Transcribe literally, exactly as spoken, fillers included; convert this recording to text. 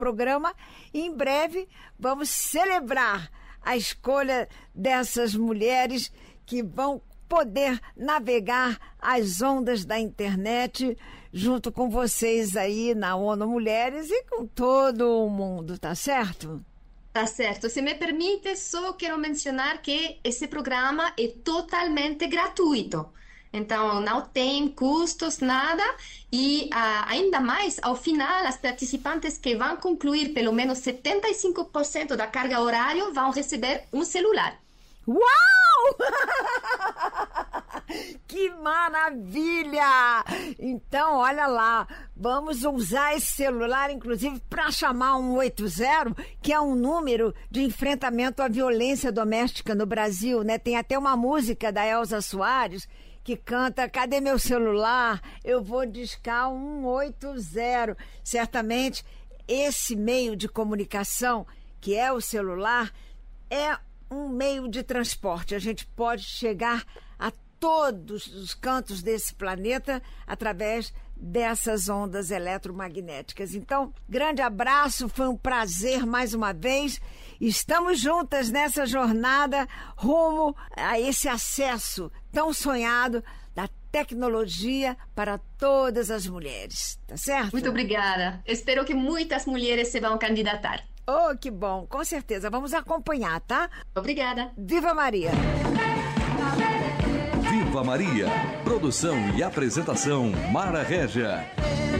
programa e em breve vamos celebrar a escolha dessas mulheres que vão poder navegar as ondas da internet junto com vocês aí na ONU Mulheres e com todo o mundo, tá certo? Tá certo. Se me permite, só quero mencionar que esse programa é totalmente gratuito. Então, não tem custos, nada. E ah, ainda mais, ao final, as participantes que vão concluir pelo menos setenta e cinco por cento da carga horária vão receber um celular. Uau! Que maravilha! Então, olha lá, vamos usar esse celular, inclusive, para chamar um oito zero, que é um número de enfrentamento à violência doméstica no Brasil, né? Tem até uma música da Elza Soares que canta "Cadê meu celular? Eu vou discar um oito zero". Certamente, esse meio de comunicação, que é o celular, é um meio de transporte. A gente pode chegar a todos os cantos desse planeta através dessas ondas eletromagnéticas. Então, grande abraço, foi um prazer mais uma vez. Estamos juntas nessa jornada rumo a esse acesso tão sonhado da tecnologia para todas as mulheres, tá certo? Muito obrigada. Espero que muitas mulheres se vão candidatar. Oh, que bom, com certeza. Vamos acompanhar, tá? Obrigada. Viva Maria! Viva Maria! Produção e apresentação Mara Régia.